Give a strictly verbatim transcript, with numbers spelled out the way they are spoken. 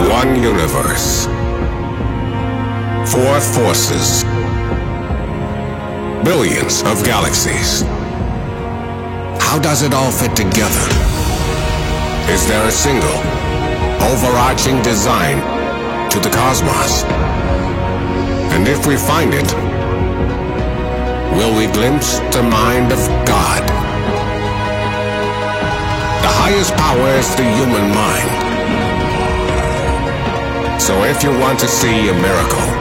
One universe. Four forces. Billions of galaxies. How does it all fit together? Is there a single, overarching design to the cosmos? And if we find it, will we glimpse the mind of God? The highest power is the human mind. So if you want to see a miracle,